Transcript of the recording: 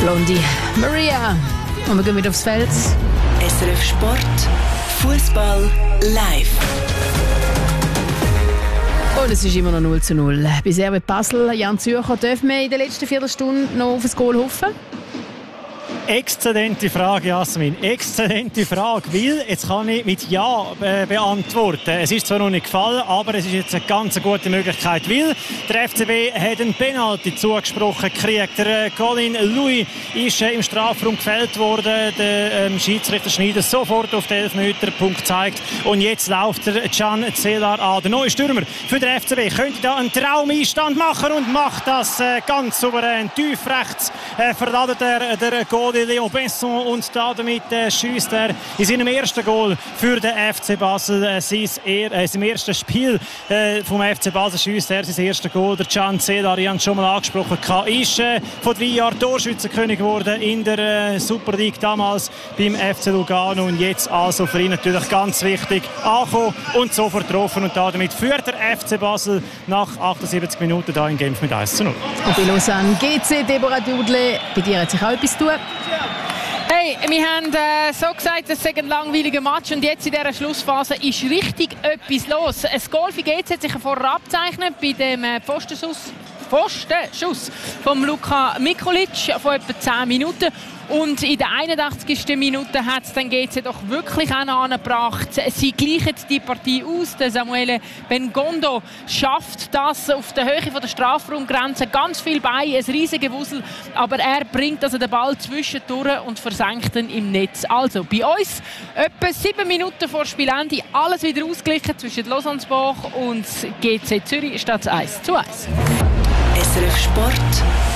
Blondie, Maria. Und wir gehen wieder aufs Feld. SRF Sport, Fußball live. Und es ist immer noch 0:0. Bei Servet Basel, Jan Zürcher, dürfen wir in der letzten Viertelstunde noch auf ein Goal hoffen? Exzellente Frage, Jasmin. Exzellente Frage, weil jetzt kann ich mit Ja beantworten. Es ist zwar noch nicht gefallen, aber es ist jetzt eine ganz gute Möglichkeit, weil der FCB hat einen Penalty zugesprochen gekriegt. Der Colin Louis ist im Strafraum gefällt worden. Der Schiedsrichter Schneider sofort auf den 11-Meter-Punkt gezeigt. Und jetzt läuft der Can Celar an. Der neue Stürmer für den FCB könnte da einen Traumeinstand machen und macht das ganz souverän. Tief rechts verladet der Goal Léon Besson und damit schießt er in seinem ersten Goal für den FC Basel. Im ersten Spiel vom FC Basel schießt er sein erstes Goal. Der Can Celar, ich habe schon mal angesprochen, ist vor 3 Jahren Torschützenkönig geworden in der Super League damals beim FC Lugano und jetzt also für ihn natürlich ganz wichtig angekommen und sofort getroffen und damit führt der FC Basel nach 78 Minuten da in Genf mit 1:0. Und bei Lausanne GC, Deborah Dudle, bei dir hat sich auch etwas zu tun. Hey, wir haben so gesagt, es sei ein langweiliger Match und jetzt in dieser Schlussphase ist richtig etwas los. Ein Goal für GC hat sich vorher abzeichnet bei dem Pfostenschuss von Luka Mikolic von etwa 10 Minuten. Und in der 81. Minute hat es dann GC doch wirklich auch angebracht. Sie gleichen die Partie aus. Der Samuele Bengondo schafft das auf der Höhe von der Strafraumgrenze. Ganz viel bei, ein riesiges Gewusel. Aber er bringt also den Ball zwischendurch und versenkt ihn im Netz. Also bei uns, etwa 7 Minuten vor Spielende, alles wieder ausgeglichen zwischen Lausanne-Boch und GC Zürich, statt 1:1. SRF Sport.